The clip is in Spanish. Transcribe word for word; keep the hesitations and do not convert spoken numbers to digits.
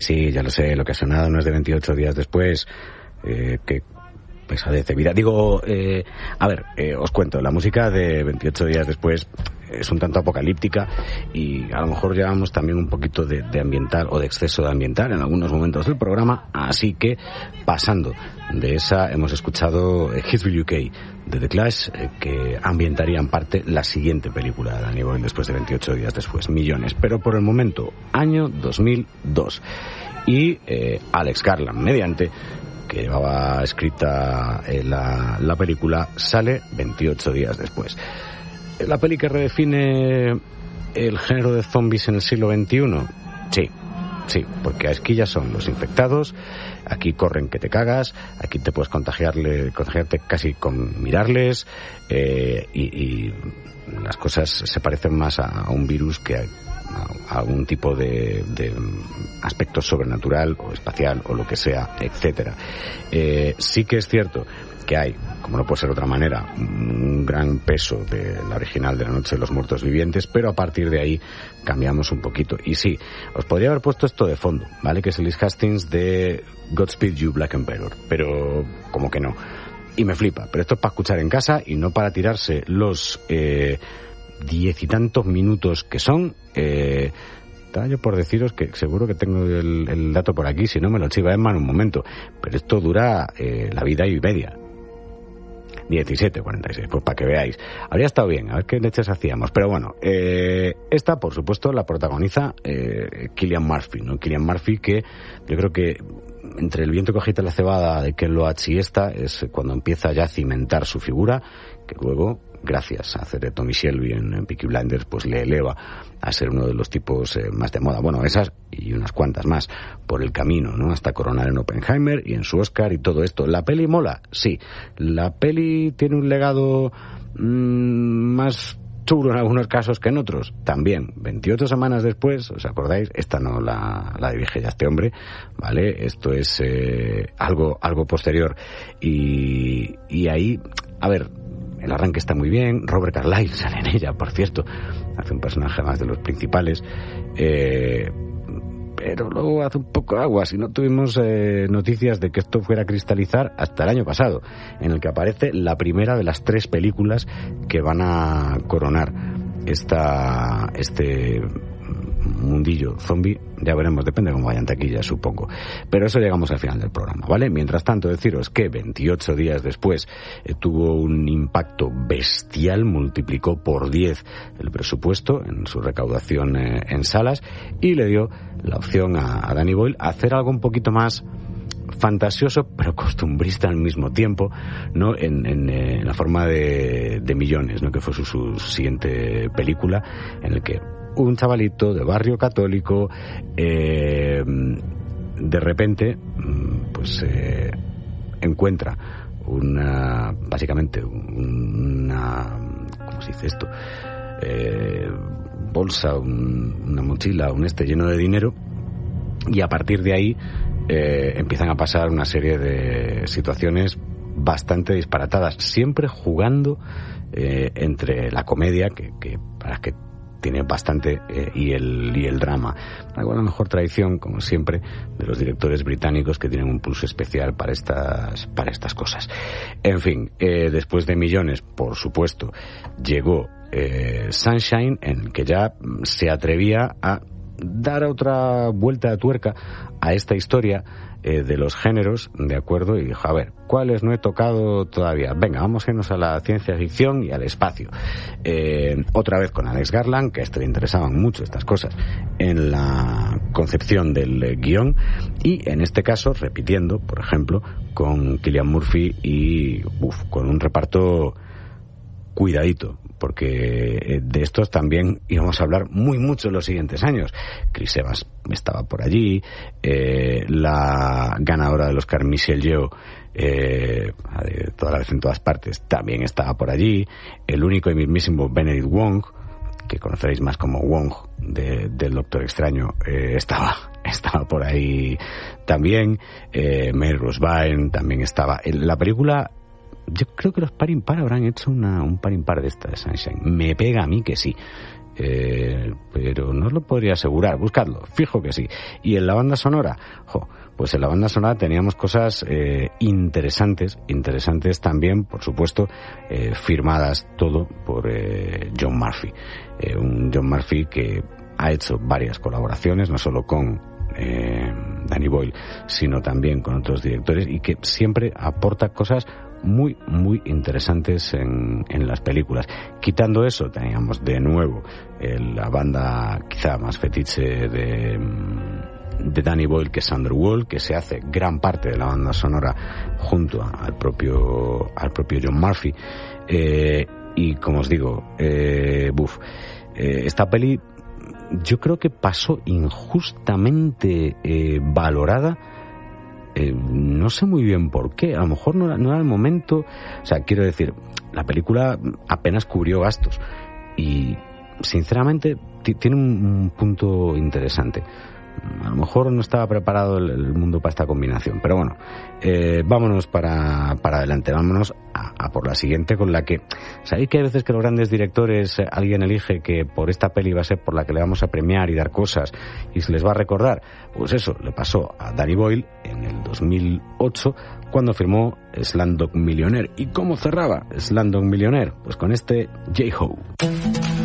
Sí, ya lo sé, lo que ha sonado no es de veintiocho días después, eh, que pesadez de vida. Digo, eh, a ver, eh, os cuento, la música de veintiocho días después es un tanto apocalíptica y a lo mejor llevamos también un poquito de, de ambiental o de exceso de ambiental en algunos momentos del programa, así que pasando de esa hemos escuchado eh, Hitsville U K de The Clash, eh, que ambientaría en parte la siguiente película de Danny Boyle después de veintiocho días después, Millones, pero por el momento, año dos mil dos, y eh, Alex Garland, mediante que llevaba escrita eh, la, la película, sale veintiocho días después. ¿La peli que redefine el género de zombies en el siglo veintiuno? Sí, sí, porque aquí ya son los infectados, aquí corren que te cagas, aquí te puedes contagiarle, contagiarte casi con mirarles, eh, y, y las cosas se parecen más a, a un virus que a, a algún tipo de, de aspecto sobrenatural o espacial o lo que sea, etcétera. Eh, sí que es cierto que hay, como no puede ser de otra manera, un gran peso de la original de La Noche de los Muertos Vivientes, pero a partir de ahí cambiamos un poquito. Y sí, os podría haber puesto esto de fondo, ¿vale? Que es el Liz Hastings de Godspeed You Black Emperor, pero como que no. Y me flipa, pero esto es para escuchar en casa y no para tirarse los eh, diez y tantos minutos que son. Eh, Estaba yo por deciros que seguro que tengo el, el dato por aquí, si no me lo chiva Emma en un momento, pero esto dura eh, la vida y media. diecisiete cuarenta y seis, pues para que veáis. Habría estado bien, a ver qué leches hacíamos. Pero bueno, eh, esta, por supuesto, la protagoniza eh, Cillian Murphy, ¿no? Cillian Murphy, que yo creo que entre El viento que agita la cebada de Ken Loach y esta, es cuando empieza ya a cimentar su figura, que luego, gracias a hacer de Tommy Shelby en, en Peaky Blinders, pues le eleva a ser uno de los tipos eh, más de moda. Bueno, esas y unas cuantas más por el camino, ¿no? Hasta coronar en Oppenheimer y en su Oscar y todo esto. ¿La peli mola? Sí. ¿La peli tiene un legado mmm, más chulo en algunos casos que en otros? También. veintiocho semanas después, ¿os acordáis? Esta no la, la dirige ya este hombre, ¿vale? Esto es eh, algo, algo posterior. Y, y ahí, a ver, el arranque está muy bien, Robert Carlyle sale en ella, por cierto, hace un personaje más de los principales, eh, pero luego hace un poco aguas y no tuvimos eh, noticias de que esto fuera a cristalizar hasta el año pasado, en el que aparece la primera de las tres películas que van a coronar esta, este mundillo zombie. Ya veremos, depende de cómo vayan taquillas, supongo. Pero eso llegamos al final del programa, ¿vale? Mientras tanto, deciros que veintiocho días después eh, tuvo un impacto bestial, multiplicó por diez el presupuesto en su recaudación eh, en salas y le dio la opción a, a Danny Boyle a hacer algo un poquito más fantasioso, pero costumbrista al mismo tiempo, ¿no? En, en, en la forma de, de Millones, ¿no? Que fue su, su siguiente película, en el que un chavalito de barrio católico eh, de repente pues eh, encuentra una, básicamente una, ¿cómo se dice esto? Eh, bolsa, un, una mochila, un este lleno de dinero, y a partir de ahí eh, empiezan a pasar una serie de situaciones bastante disparatadas, siempre jugando eh, entre la comedia, que, que para que tiene bastante, eh, y el y el drama. Algo, la mejor tradición, como siempre, de los directores británicos, que tienen un pulso especial para estas para estas cosas. En fin, eh, después de Millones, por supuesto, llegó eh, Sunshine, en que ya se atrevía a dar otra vuelta de tuerca a esta historia eh, de los géneros, ¿de acuerdo? Y dijo, a ver, ¿cuáles no he tocado todavía? Venga, vamos a irnos a la ciencia ficción y al espacio. Eh, otra vez con Alex Garland, que a este le interesaban mucho estas cosas en la concepción del eh, guión, y en este caso, repitiendo, por ejemplo, con Cillian Murphy y uf, con un reparto cuidadito, porque de estos también íbamos a hablar muy mucho en los siguientes años. Chris Evans estaba por allí, eh, la ganadora del Oscar Michelle Yeoh, eh, toda la vez en todas partes, también estaba por allí, el único y mismísimo Benedict Wong, que conoceréis más como Wong de, del Doctor Extraño, eh, estaba estaba por ahí también, eh, Mel Rosbain también estaba. En la película, yo creo que los par impar habrán hecho una, un par impar de esta de Sunshine. Me pega a mí que sí. eh, pero no os lo podría asegurar. Buscadlo, fijo que sí. Y en la banda sonora, jo, pues en la banda sonora teníamos cosas eh, interesantes, interesantes también, por supuesto, eh, firmadas todo por eh, John Murphy. Eh, un John Murphy que ha hecho varias colaboraciones, no solo con eh, Danny Boyle, sino también con otros directores, y que siempre aporta cosas muy, muy interesantes en, en las películas. Quitando eso, teníamos de nuevo eh, la banda quizá más fetiche de, de Danny Boyle, que es Underworld, que se hace gran parte de la banda sonora junto a, al propio al propio John Murphy. Eh, y como os digo, eh, buf, eh, esta peli yo creo que pasó injustamente eh, valorada. Eh, no sé muy bien por qué, a lo mejor no era, no era el momento. O sea, quiero decir, la película apenas cubrió gastos y sinceramente t- tiene un, un punto interesante. A lo mejor no estaba preparado el, el mundo para esta combinación, pero bueno, eh, vámonos para, para adelante, vámonos a, a por la siguiente, con la que, ¿sabéis que hay veces que los grandes directores, eh, alguien elige que por esta peli va a ser por la que le vamos a premiar y dar cosas y se les va a recordar? Pues eso le pasó a Danny Boyle en el dos mil ocho cuando firmó Slumdog Millionaire. ¿Y cómo cerraba Slumdog Millionaire? Pues con este J-Ho.